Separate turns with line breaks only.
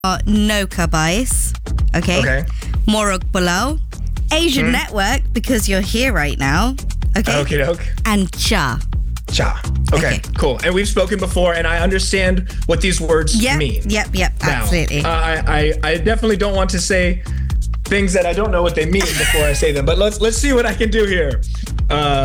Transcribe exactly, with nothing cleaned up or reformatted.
No Kabais. Okay.
Okay.
Morok Bulao. Asian
Hmm.
Network, because you're here right now. Okay.
Okay, doke.
And Cha.
Cha. Okay,
Okay.
cool. And we've spoken before, and I understand what these words
Yep.
mean.
Yep. Yep.
Now,
Absolutely.
uh, I, I I definitely don't want to say things that I don't know what they mean before I say them, but let's let's see what I can do here. Uh,